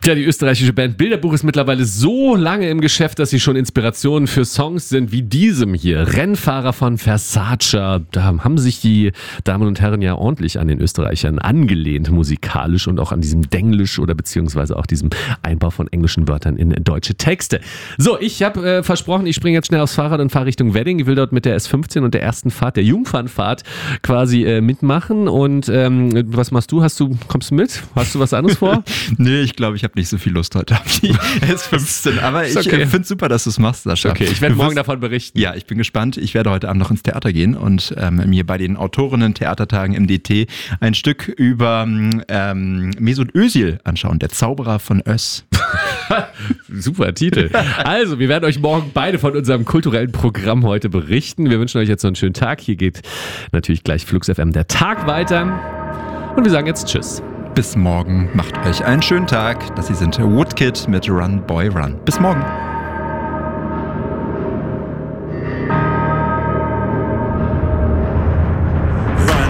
Ja, die österreichische Band Bilderbuch ist mittlerweile so lange im Geschäft, dass sie schon Inspirationen für Songs sind wie diesem hier. Rennfahrer von Versace. Da haben sich die Damen und Herren ja ordentlich an den Österreichern angelehnt, musikalisch und auch an diesem Denglisch oder beziehungsweise auch diesem Einbau von englischen Wörtern in deutsche Texte. So, ich habe versprochen, ich springe jetzt schnell aufs Fahrrad und fahre Richtung Wedding. Ich will dort mit der S15 und der ersten Fahrt, der Jungfernfahrt quasi mitmachen. Und was machst du? Kommst du mit? Hast du was anderes vor? Nee, ich glaube, ich habe nicht so viel Lust heute auf die S15, aber ich finde es super, dass du es machst, Sascha. Okay, ich werde morgen davon berichten. Ja, ich bin gespannt. Ich werde heute Abend noch ins Theater gehen und mir bei den Autorinnen-Theatertagen im DT ein Stück über Mesut Özil anschauen, der Zauberer von Ös. Super Titel. Also, wir werden euch morgen beide von unserem kulturellen Programm heute berichten. Wir wünschen euch jetzt noch einen schönen Tag. Hier geht natürlich gleich Flux FM der Tag weiter. Und wir sagen jetzt Tschüss. Bis morgen. Macht euch einen schönen Tag. Das hier sind Woodkid mit Run Boy Run. Bis morgen.